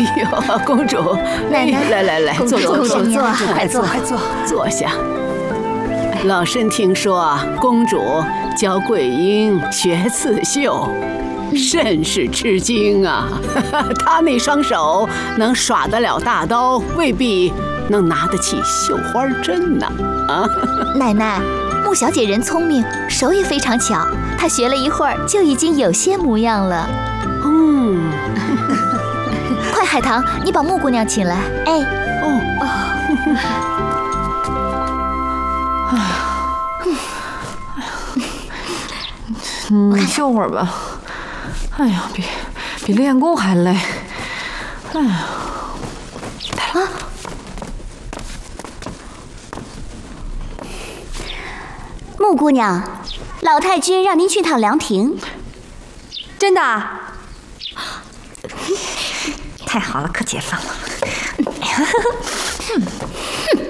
呦，公主， 奶奶， 来，坐， 快坐， 坐下。老身听说公主教桂英学刺绣，甚是吃惊啊！她那双手能耍得了大刀，未必能拿得起绣花针呢。啊， 奶奶，穆小姐人聪明，手也非常巧，她学了一会儿就已经有些模样了。快，海棠，你把穆姑娘请来。哎， 你绣会儿吧。哎呀，比练功还累。哎呀，来了。 穆姑娘，老太君让您去趟凉亭。 真的？太好了，可解放了。